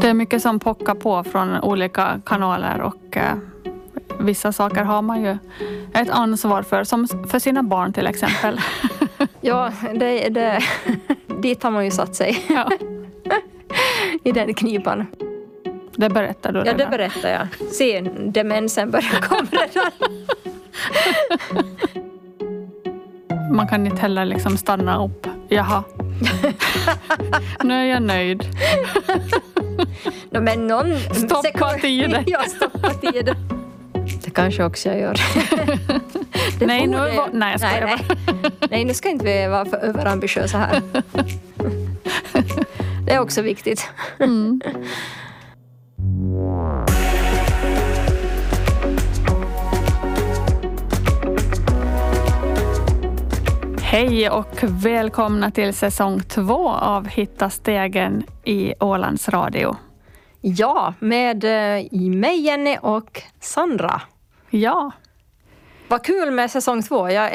är mycket som pockar på från olika kanaler och vissa saker har man ju ett ansvar för, som för sina barn till exempel. Ja, dit har man ju satt sig. Ja. I den knipan. Det berättar du redan. Ja, det berättar jag. Se, demensen börjar komma redan. Man kan inte heller liksom stanna upp. Jaha. Nu är jag nöjd. No, men någon... Stoppa tiden. Ja, stoppa tiden. Det kanske också jag gör. Nej, nej, jag skojar bara. Nej, nu ska inte vi vara för överambitiösa här. Det är också viktigt. Mm. Hej och välkomna till säsong 2 av Hitta stegen i Ålands Radio. Ja, med mig Jenny och Sandra. Ja. Vad kul med säsong 2. Jag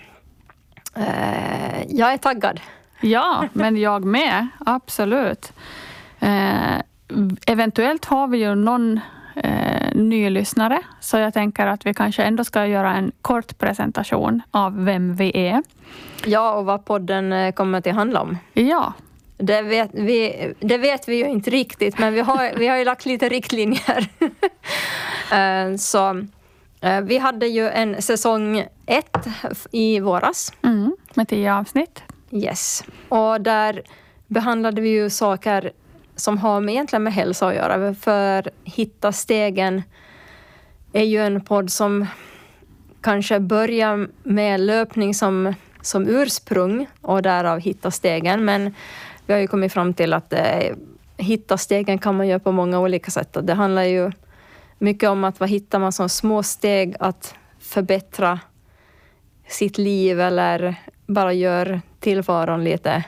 är taggad. Ja, men jag med. Absolut. Eventuellt har vi ju någon ny lyssnare. Så jag tänker att vi kanske ändå ska göra en kort presentation av vem vi är. Ja, och vad podden kommer att handla om. Ja. Det vet vi ju inte riktigt, men vi har ju lagt lite riktlinjer. Så vi hade ju en säsong 1 i våras. Med 10 avsnitt. Yes. Och där behandlade vi ju saker som har egentligen med hälsa att göra. För Hitta stegen är ju en podd som kanske börjar med löpning som ursprung och därav Hitta stegen. Men vi har ju kommit fram till att hitta stegen kan man göra på många olika sätt. Och det handlar ju mycket om att vad hittar man som små steg att förbättra sitt liv eller bara gör tillvaron lite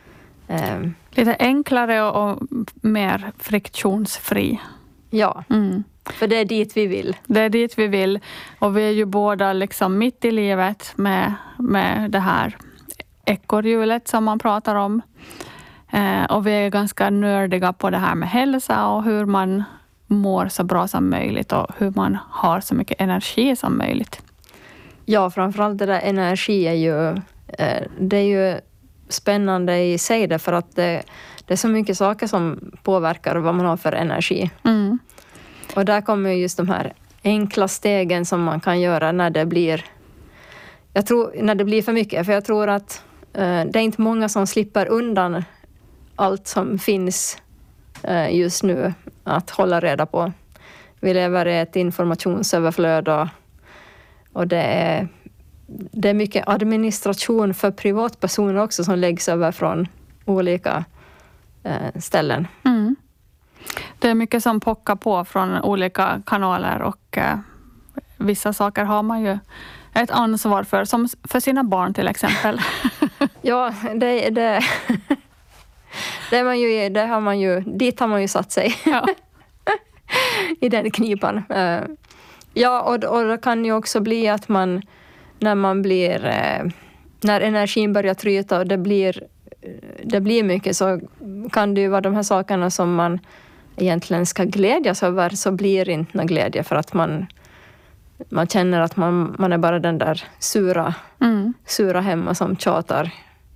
enklare och mer friktionsfri. Ja, för det är dit vi vill. Det är dit vi vill. Och vi är ju båda liksom mitt i livet med det här ekorrhjulet som man pratar om. Och vi är ganska nördiga på det här med hälsa och hur man mår så bra som möjligt och hur man har så mycket energi som möjligt. Ja, framförallt det där energi det är ju spännande i sig därför att det är så mycket saker som påverkar vad man har för energi. Och där kommer just de här enkla stegen som man kan göra när det blir för mycket. För jag tror att det är inte många som slipper undan allt som finns just nu att hålla reda på. Vi lever i ett informationsöverflöd och det är mycket administration för privatpersoner också som läggs över från olika ställen. Det är mycket som pockar på från olika kanaler och vissa saker har man ju ett ansvar för, som för sina barn till exempel. Ja, dit har man ju satt sig. Ja. I den knipan. Ja, och det kan ju också bli att man när energin börjar tryta och det blir mycket, så kan det ju vara de här sakerna som man egentligen ska glädjas över, så blir det inte någon glädje för att man känner att man är bara den där sura hemma som tjatar.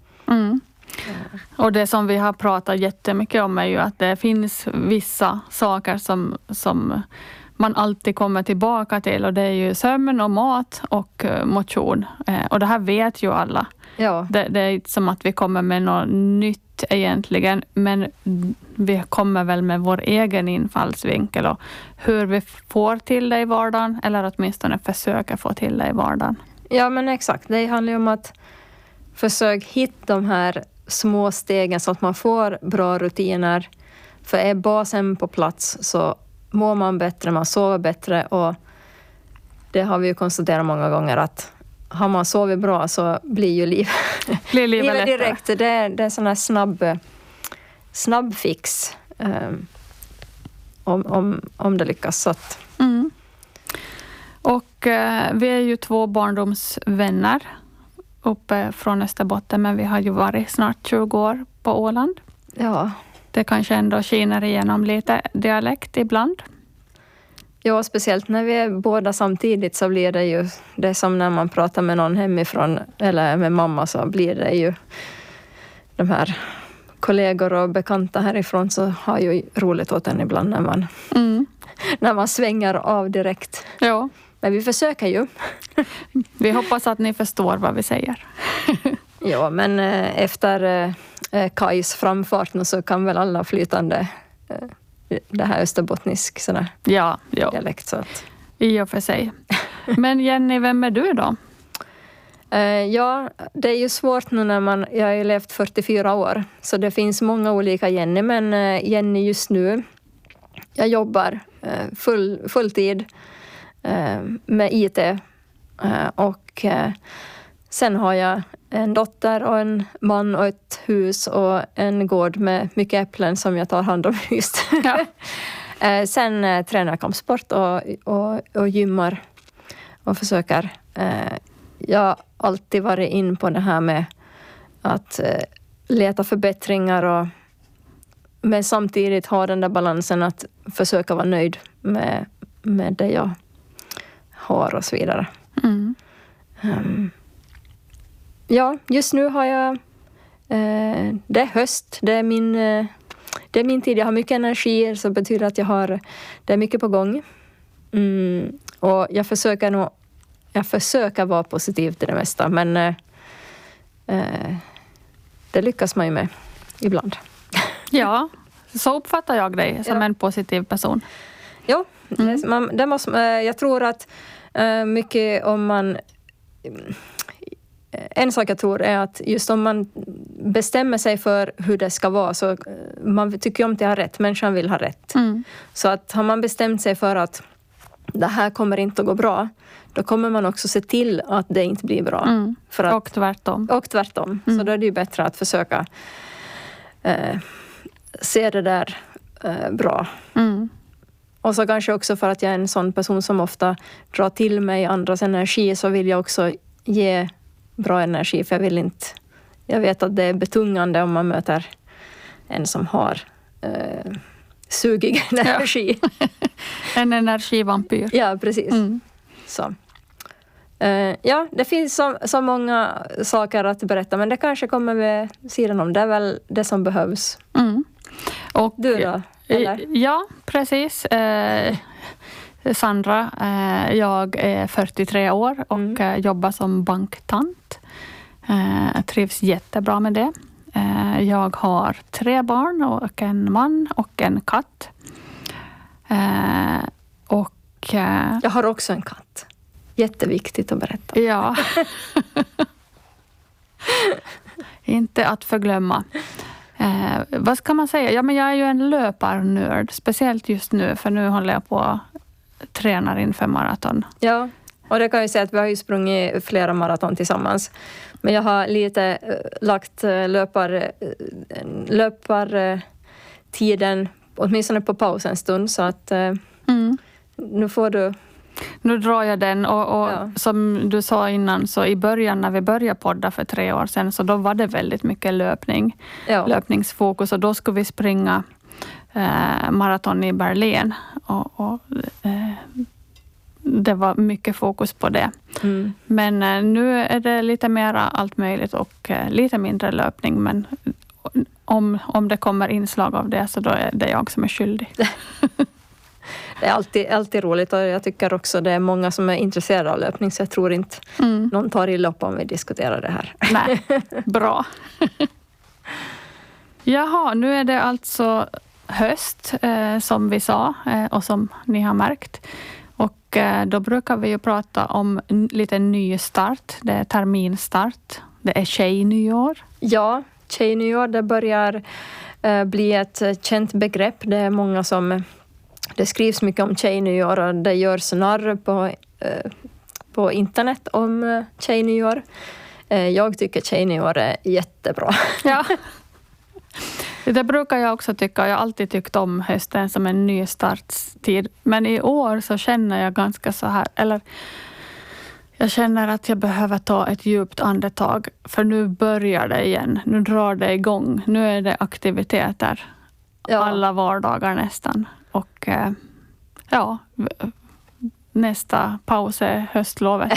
Och det som vi har pratat jättemycket om är ju att det finns vissa saker som man alltid kommer tillbaka till, och det är ju sömn och mat och motion. Och det här vet ju alla. Ja. Det är inte som att vi kommer med något nytt egentligen, men vi kommer väl med vår egen infallsvinkel och hur vi får till det i vardagen, eller åtminstone försöka få till det i vardagen. Ja, men exakt. Det handlar ju om att försöka hitta de här små stegen så att man får bra rutiner. För är basen på plats så mår man bättre, man sover bättre, och det har vi ju konstaterat många gånger att har man sovit bra så blir ju livet direkt. Det är sån här snabb fix om det lyckas. Så att. Och vi är ju 2 barndomsvänner uppe från Österbotten, men vi har ju varit snart 20 år på Åland. Ja. det kanske ändå skiner igenom lite dialekt ibland. Ja, speciellt när vi är båda samtidigt så blir det ju det som när man pratar med någon hemifrån eller med mamma, så blir det ju de här kollegor och bekanta härifrån så har ju roligt åt en ibland när man svänger av direkt. Ja. Men vi försöker ju. Vi hoppas att ni förstår vad vi säger. Ja, men efter Kajs framfart nu så kan väl alla flytande det här österbottnisk sådär Ja. dialekt. Så att. I och för sig. Men Jenny, vem är du då? Ja, det är ju svårt nu när jag har ju levt 44 år. Så det finns många olika Jenny, men Jenny just nu, jag jobbar fulltid med IT. Och sen har jag en dotter och en man och ett hus och en gård med mycket äpplen som jag tar hand om just. Ja. Sen tränar jag kampsport och gymmar och försöker. Jag har alltid varit in på det här med att leta förbättringar men samtidigt ha den där balansen att försöka vara nöjd med det jag har och så vidare. Ja, just nu har jag det är höst, det är min tid, jag har mycket energi, så betyder att det är mycket på gång. Och jag försöker vara positiv till det mesta, men det lyckas man ju med ibland. Ja, så uppfattar jag dig som en positiv person. Ja, det måste, jag tror att mycket om man... En sak jag tror är att just om man bestämmer sig för hur det ska vara, så man tycker om att ha rätt, människan vill ha rätt. Så att har man bestämt sig för att det här kommer inte att gå bra, då kommer man också se till att det inte blir bra. Och tvärtom. Så då är det ju bättre att försöka se det där bra. Och så kanske också för att jag är en sån person som ofta drar till mig andras energi, så vill jag också ge bra energi, för jag vet att det är betungande om man möter en som har sugig energi. En energivampyr. Ja, precis. Så. Ja, det finns så många saker att berätta, men det kanske kommer med sidan om. Det är väl det som behövs. Och du då? Eller? Ja, precis. Sandra, jag är 43 år och jobbar som banktant. Trivs jättebra med det. Jag har 3 barn och en man och en katt. Jag har också en katt. Jätteviktigt att berätta. Ja. Inte att förglömma. Vad ska man säga? Ja, men jag är ju en löparnörd. Speciellt just nu, för nu håller jag på att träna inför maraton. Ja, och det kan jag säga att vi har ju sprungit flera maraton tillsammans. Men jag har lite lagt löpartiden åtminstone på paus en stund, så att nu får du... Nu drar jag den och som du sa innan, så i början när vi började podda för 3 år sedan, så då var det väldigt mycket löpningsfokus, och då skulle vi springa maraton i Berlin och det var mycket fokus på det. Men nu är det lite mer allt möjligt och lite mindre löpning, men om det kommer inslag av det, så då är det jag som är skyldig. Det är alltid roligt, och jag tycker också det är många som är intresserade av löpning, så jag tror inte någon tar illa upp om vi diskuterar det här. Nej, bra. Jaha, nu är det alltså höst som vi sa och som ni har märkt. Och då brukar vi ju prata om lite nystart. Det är terminstart. Det är tjejnyår. Ja, tjejnyår, det börjar bli ett känt begrepp. Det är många som... Det skrivs mycket om tjejnyår och det görs narr på internet om tjejnyår. Jag tycker tjejnyår är jättebra. Ja. Det brukar jag också tycka. Jag har alltid tyckt om hösten som en ny starttid. Men i år så känner jag ganska så här, eller jag känner att jag behöver ta ett djupt andetag. För nu börjar det igen. Nu drar det igång. Nu är det aktiviteter. alla vardagar nästan. Och nästa paus är höstlovet.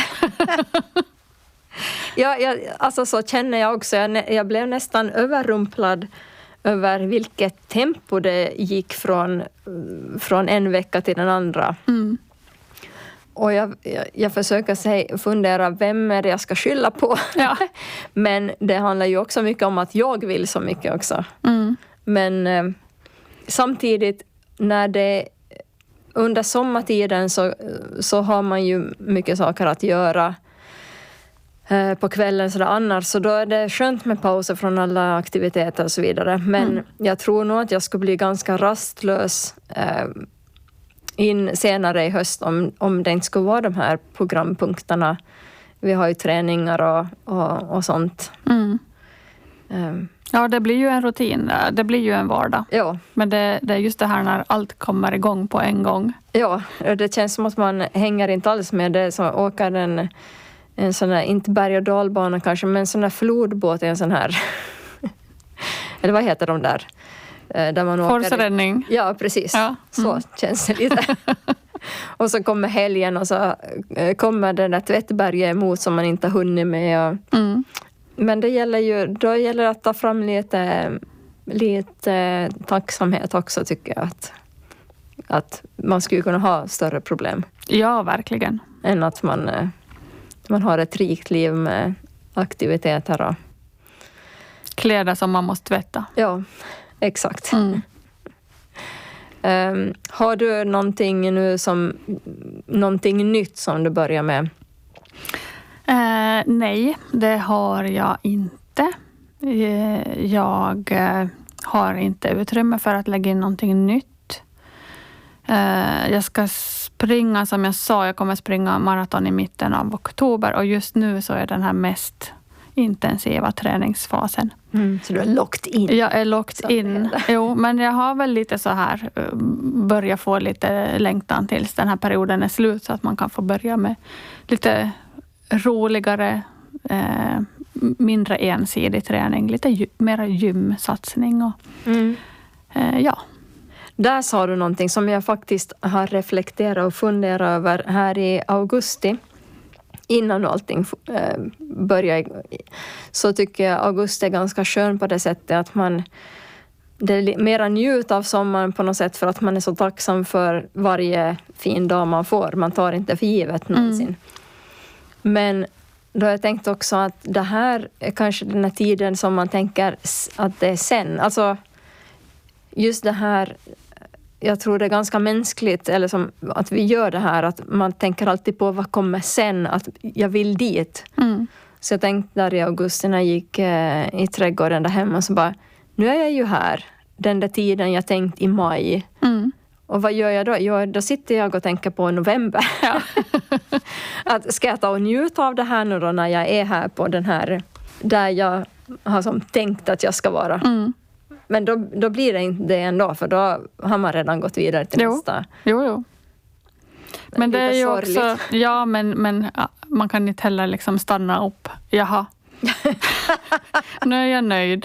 Alltså så känner jag också. Jag blev nästan överrumplad över vilket tempo det gick från en vecka till den andra. Mm. Och jag försöker fundera vem är det jag ska skylla på. Ja. Men det handlar ju också mycket om att jag vill så mycket också. Mm. Men samtidigt när det under sommartiden så har man ju mycket saker att göra på kvällen så annars, så då är det skönt med pauser från alla aktiviteter och så vidare. Men jag tror nog att jag skulle bli ganska rastlös in senare i höst om det inte skulle vara de här programpunkterna. Vi har ju träningar och sånt. Mm. Ja, det blir ju en rutin. Det blir ju en vardag. Ja. Men det är just det här när allt kommer igång på en gång. Ja, det känns som att man hänger inte alls med det. Så åker en sån här, inte berg- och dalbana kanske, men en sån här flodbåt, en sån här eller vad heter de där? Där man åker. Forsräddning. Ja, precis. Ja. Så känns det lite. Och så kommer helgen och så kommer den där tvättberget emot som man inte har hunnit med. Men då gäller det att ta fram lite tacksamhet också, tycker jag. Att man skulle kunna ha större problem. Ja, verkligen. Än att man har ett rikt liv med aktiviteter och kläder som man måste tvätta. Ja, exakt. Har du någonting nu någonting nytt som du börjar med? Nej, det har jag inte. Jag har inte utrymme för att lägga in någonting nytt. Jag ska springa, som jag sa, jag kommer springa maraton i mitten av oktober och just nu så är den här mest intensiva träningsfasen. Så du är locked in? Jag är locked in. Jo, men jag har väl lite så här börja få lite längtan tills den här perioden är slut så att man kan få börja med lite roligare, mindre ensidig träning, lite mera gymsatsning och ja. Där sa du någonting som jag faktiskt har reflekterat och funderat över här i augusti. Innan allting börjar, så tycker jag augusti är ganska skön på det sättet att det är mera njut av sommaren på något sätt, för att man är så tacksam för varje fin dag man får. Man tar inte för givet någonsin. Men då har jag tänkt också att det här är kanske den här tiden som man tänker att det är sen. Alltså just det här, jag tror det är ganska mänskligt, eller som att vi gör det här, att man tänker alltid på vad kommer sen, att jag vill dit. Så jag tänkte där i augusti när jag gick i trädgården där hemma, så bara, nu är jag ju här, den där tiden jag tänkt i maj. Och vad gör jag då? Jo, då sitter jag och tänker på november. Ja. Att ska jag ta och njuta av det här nu då när jag är här på den här, där jag har som tänkt att jag ska vara. Men då blir det inte det ändå, för då har man redan gått vidare till nästa. Jo. Men det är ju sorgligt. också, ja, men man kan inte heller liksom stanna upp. Jaha. Nu är jag nöjd.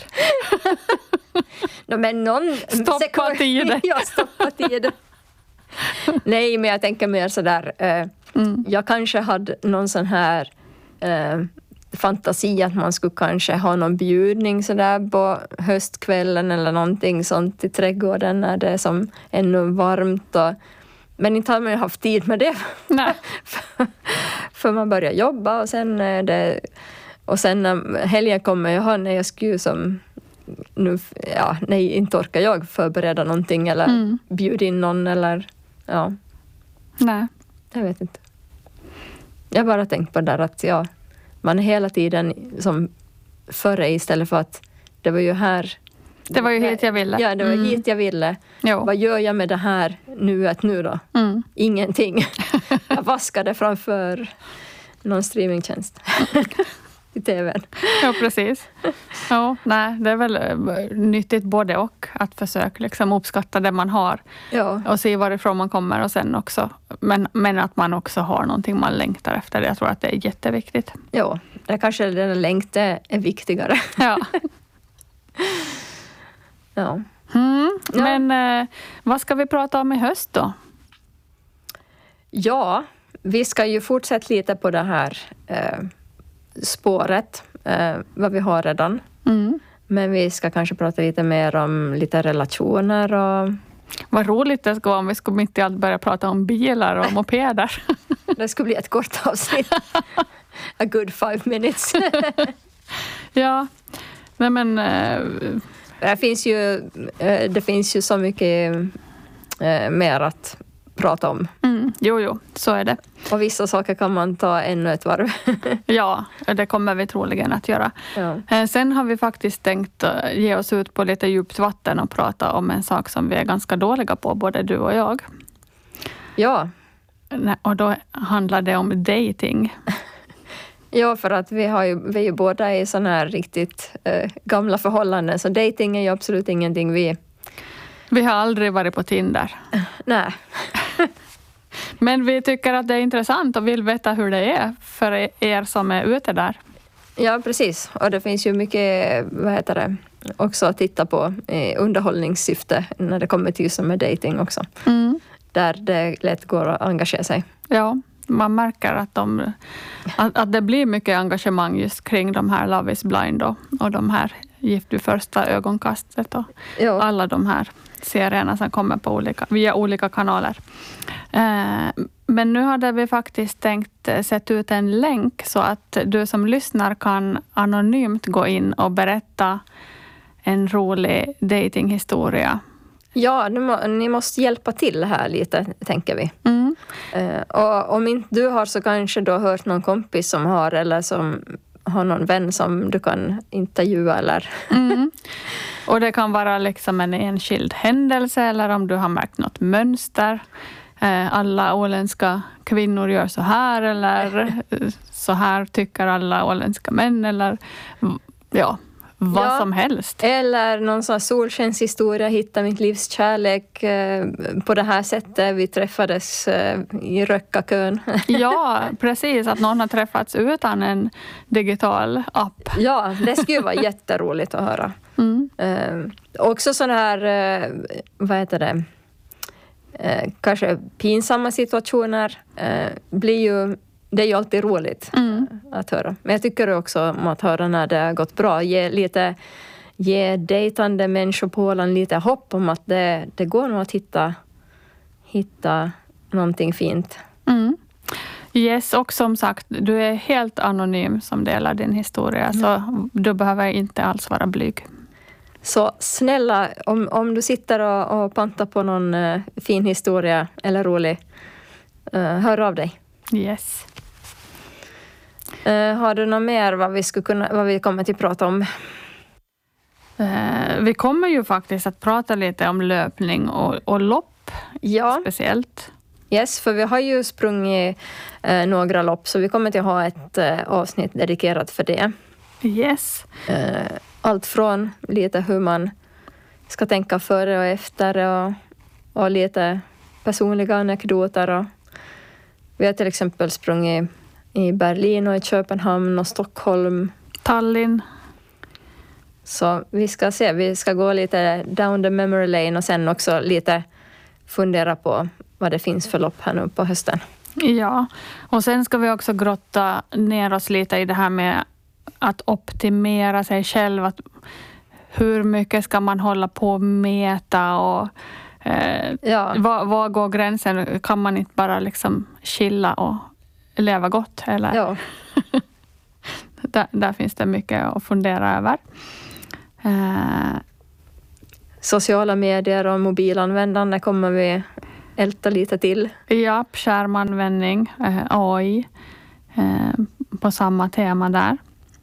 Men stoppa tiden. Ja, stoppa tiden. Nej, men jag tänker mer sådär. Jag kanske hade någon sån här fantasi att man skulle kanske ha någon bjudning sådär på höstkvällen eller någonting sånt i trädgården när det är som ännu varmt. Men inte har man ju haft tid med det. Nej. För man börjar jobba och sen när helgen kommer, jag skulle som nu, nej, inte orkar jag förbereda någonting eller bjuda in någon eller Nej. Jag vet inte. Jag bara tänkt på det där att man är hela tiden som före, istället för att det var ju här. Det var ju hit jag ville. Ja, det var hit jag ville. Jo. Vad gör jag med det här nu då? Ingenting. Jag vaskade framför någon streamingtjänst. I tvn. Ja, precis. Ja, nej, det är väl nyttigt både och att försöka liksom uppskatta det man har och se varifrån man kommer och sen också. Men att man också har någonting man längtar efter. Jag tror att det är jätteviktigt. Ja, det kanske den längtan är viktigare. Ja. Ja. Ja. Men vad ska vi prata om i höst då? Ja, vi ska ju fortsätta lite på det här spåret, vad vi har redan. Men vi ska kanske prata lite mer om lite relationer och... Vad roligt det ska vara om vi skulle mitt i allt börja prata om bilar och mopeder. Det skulle bli ett kort avsnitt. A good 5 minutes. Ja, nej men... Det finns ju så mycket mer att prata om. Jo, så är det. Och vissa saker kan man ta ännu ett varv. Ja, det kommer vi troligen att göra. Ja. Sen har vi faktiskt tänkt ge oss ut på lite djupt vatten och prata om en sak som vi är ganska dåliga på, både du och jag. Ja. Och då handlar det om dating. Ja, för att vi är ju båda i sådana här riktigt gamla förhållanden. Så dating är ju absolut ingenting Vi har aldrig varit på Tinder. Nej. Men vi tycker att det är intressant och vill veta hur det är för er som är ute där. Ja, precis. Och det finns ju mycket, också att titta på i underhållningssyfte när det kommer till just med dating också. Där det lätt går att engagera sig. Ja, man märker att det blir mycket engagemang just kring de här Love is blind och de här Gift vid första ögonkastet och alla de här serierna som kommer på via olika kanaler. Men nu hade vi faktiskt tänkt sätta ut en länk så att du som lyssnar kan anonymt gå in och berätta en rolig datinghistoria. Ja, ni måste hjälpa till här lite, tänker vi. Och om inte du har så kanske du har hört någon kompis som har eller som har någon vän som du kan intervjua eller... Och det kan vara liksom en enskild händelse eller om du har märkt något mönster. Alla åländska kvinnor gör så här eller så här tycker alla åländska män eller vad som helst. Eller någon sån här solskenshistoria, hitta mitt livs kärlek på det här sättet. Vi träffades i Rökkakön. Ja, precis. Att någon har träffats utan en digital app. Ja, det skulle vara jätteroligt att höra. Också sån här, kanske pinsamma situationer det är ju alltid roligt att höra. Men jag tycker också om att höra när det har gått bra. Ge dejtande människor på Åland lite hopp om att det går nog att hitta någonting fint. Yes, och som sagt, du är helt anonym som delar din historia. Så du behöver inte alls vara blyg. Så snälla, om du sitter och pantar på någon fin historia eller rolig, hör av dig. Yes. Har du något mer vad vi kommer till prata om? Vi kommer ju faktiskt att prata lite om löpning och lopp speciellt. Yes, för vi har ju sprungit några lopp så vi kommer till att ha ett avsnitt dedikerat för det. Yes. Allt från lite hur man ska tänka före och efter och lite personliga anekdoter. Och vi har till exempel sprungit i Berlin och i Köpenhamn och Stockholm. Tallinn. Så vi ska gå lite down the memory lane och sen också lite fundera på vad det finns för lopp här nu på hösten. Ja, och sen ska vi också grotta ner oss lite i det här med att optimera sig själv. Att hur mycket ska man hålla på och mäta och var går gränsen? Kan man inte bara liksom chilla och leva gott? Eller? Ja. där finns det mycket att fundera över. Sociala medier och mobilanvändande kommer vi älta lite till. Ja, skärmanvändning, AI på samma tema där.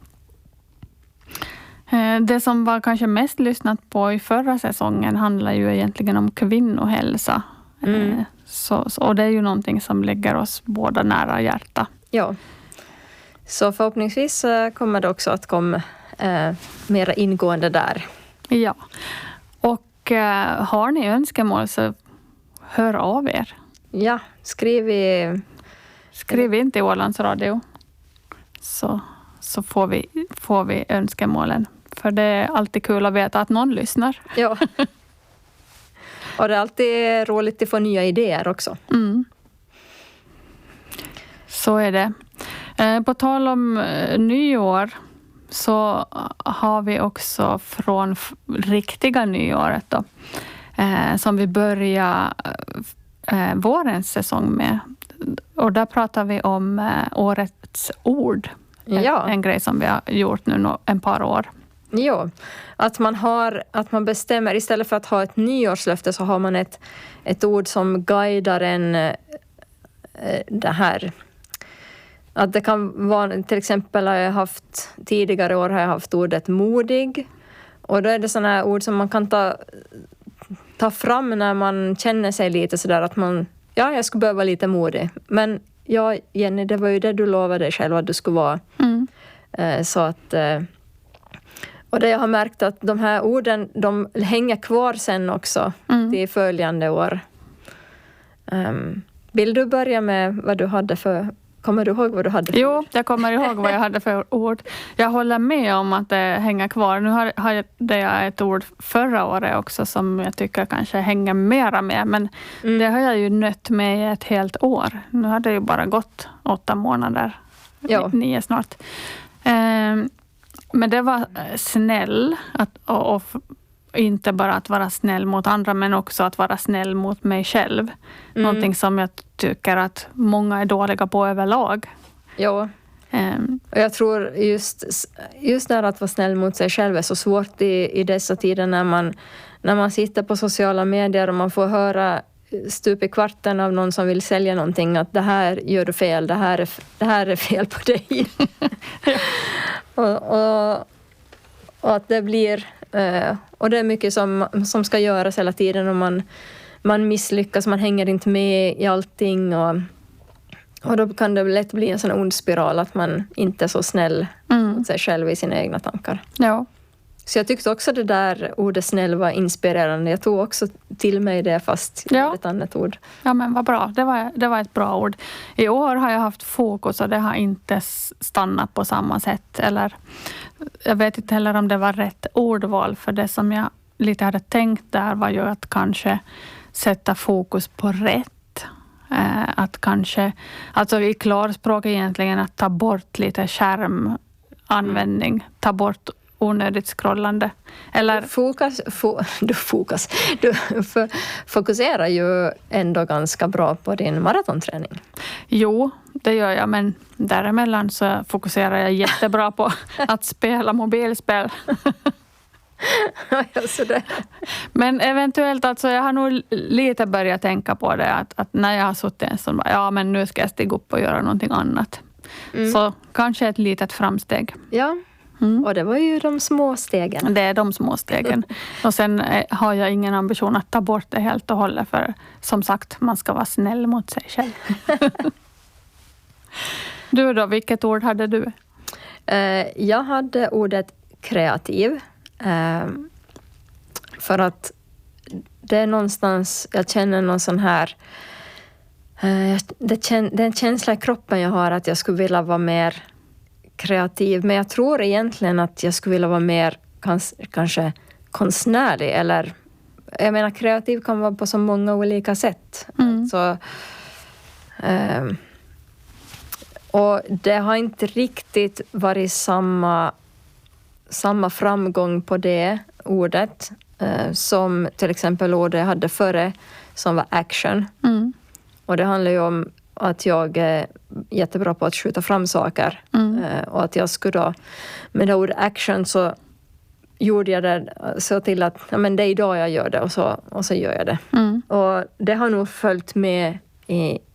Det som var kanske mest lyssnat på i förra säsongen handlar ju egentligen om kvinnohälsa. Och det är ju någonting som ligger oss båda nära hjärta. Ja, så förhoppningsvis kommer det också att komma mera ingående där. Ja, och har ni önskemål så hör av er. Ja, skriv in till Ålands Radio så får vi önskemålen. För det är alltid kul att veta att någon lyssnar. Ja, Och det är alltid roligt att få nya idéer också. Så är det. På tal om nyår så har vi också från riktiga nyåret då, som vi börjar vårens säsong med. Och där pratar vi om årets ord. Ja. En grej som vi har gjort nu en par år. Jo, att man bestämmer, istället för att ha ett nyårslöfte så har man ett ord som guidar en det här. Att det kan vara, till exempel tidigare år har jag haft ordet modig. Och då är det sådana här ord som man kan ta fram när man känner sig lite sådär att jag skulle behöva lite modig. Men ja, Jenny, det var ju det du lovade dig själv att du skulle vara. Så att... Och det jag har märkt att de här orden, de hänger kvar sen också till följande år. Vill du börja med vad du hade för... Kommer du ihåg vad du hade för ord? Jo, jag kommer ihåg vad jag hade för ord. Jag håller med om att det hänger kvar. Nu hade jag ett ord förra året också som jag tycker kanske hänger mera med. Men det har jag ju nött med i ett helt år. Nu har det ju bara gått 8 månader. Ja. 9 snart. Men det var snäll. Och inte bara att vara snäll mot andra men också att vara snäll mot mig själv. Någonting som jag tycker att många är dåliga på överlag. Ja. Och jag tror just där att vara snäll mot sig själv är så svårt i dessa tider när man sitter på sociala medier och man får höra stup i kvarten av någon som vill sälja någonting att det här gör du fel, det här är fel på dig. och att det blir och det är mycket som ska göras hela tiden och man misslyckas, man hänger inte med i allting och då kan det lätt bli en sån ond spiral att man inte är så snäll mot sig själv i sina egna tankar. Ja. Så jag tyckte också det där ordet snäll var inspirerande. Jag tog också till mig det fast ett annat ord. Ja, men vad bra. Det var ett bra ord. I år har jag haft fokus och det har inte stannat på samma sätt. Eller jag vet inte heller om det var rätt ordval, för det som jag lite hade tänkt där var ju att kanske sätta fokus på rätt. Att kanske, alltså i klarspråk egentligen att ta bort lite skärmanvändning. Ta bort onödigt scrollande. Eller... Du fokuserar ju ändå ganska bra på din maratonträning. Jo, det gör jag. Men däremellan så fokuserar jag jättebra på att spela mobilspel. Men eventuellt, alltså jag har nog lite börjat tänka på det. Att när jag har suttit en stund, men nu ska jag stiga upp och göra någonting annat. Så kanske ett litet framsteg. Ja. Och det var ju de små stegen. Det är de små stegen. Och sen har jag ingen ambition att ta bort det helt och hållet. För som sagt, man ska vara snäll mot sig själv. Du då, vilket ord hade du? Jag hade ordet kreativ. För att det är någonstans, jag känner någon sån här... Det är en känsla i kroppen jag har att jag skulle vilja vara mer kreativ, men jag tror egentligen att jag skulle vilja vara mer kanske konstnärlig, eller jag menar kreativ kan vara på så många olika sätt. Så, och det har inte riktigt varit samma framgång på det ordet som till exempel ordet jag hade före som var action. Och det handlar ju om att jag är jättebra på att skjuta fram saker. Och att jag skulle då, med det ordet action så gjorde jag det så till att det är idag jag gör det och så gör jag det. Och det har nog följt med